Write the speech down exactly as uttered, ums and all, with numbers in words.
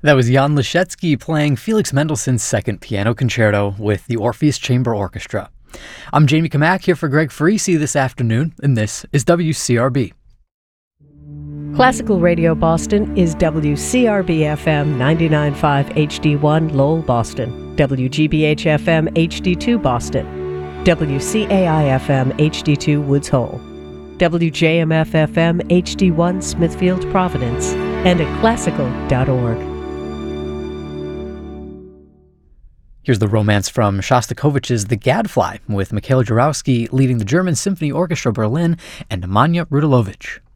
That was Jan Leschetski playing Felix Mendelssohn's Second Piano Concerto with the Orpheus Chamber Orchestra. I'm Jamie Kamak here for Greg Farisi this afternoon, and this is W C R B. Classical Radio Boston is W C R B F M ninety-nine point five H D one Lowell, Boston, W G B H F M H D two Boston, W C A I F M H D two Woods Hole, W J M F F M H D one Smithfield, Providence, and at classical dot org. Here's the romance from Shostakovich's The Gadfly, with Mikhail Jurowski leading the German Symphony Orchestra Berlin and Manya Rudilovich.